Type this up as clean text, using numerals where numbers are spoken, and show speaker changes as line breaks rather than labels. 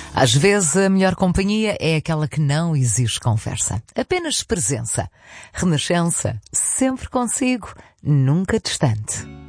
Às vezes a melhor companhia é aquela que não exige conversa, apenas presença. Renascença, sempre consigo, nunca distante.